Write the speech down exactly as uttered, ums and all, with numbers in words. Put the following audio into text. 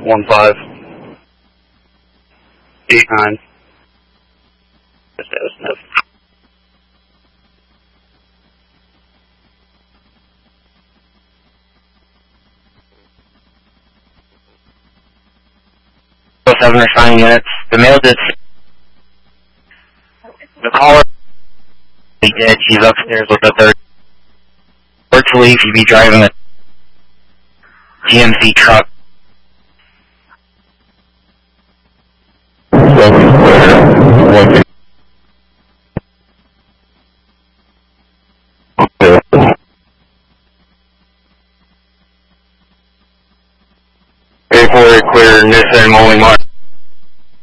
one five eight nine. seven responding units. The male did. The caller he did. She's upstairs with the third. Virtually, if you be driving a G M C truck. eight four eight clear, Nissan Molly Mark.